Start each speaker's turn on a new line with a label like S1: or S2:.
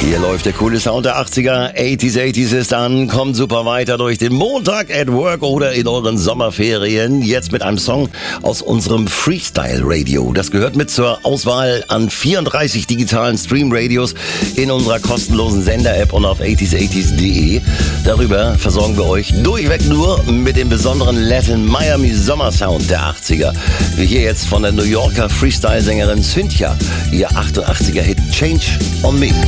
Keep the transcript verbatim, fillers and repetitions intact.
S1: Hier läuft der coole Sound der achtziger. achtziger, achtziger ist an. Kommt super weiter durch den Montag at Work oder in euren Sommerferien. Jetzt mit einem Song aus unserem Freestyle Radio. Das gehört mit zur Auswahl an vierunddreißig digitalen Stream-Radios in unserer kostenlosen Sender-App und auf achtziger achtziger punkt de. Darüber versorgen wir euch durchweg nur mit dem besonderen Latin Miami Sommersound der achtziger. Wie hier jetzt von der New Yorker Freestyle-Sängerin Cynthia, ihr achtundachtziger Hit Change on Me.